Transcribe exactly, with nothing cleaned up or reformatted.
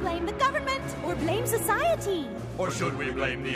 blame the government or blame society? Or should we blame the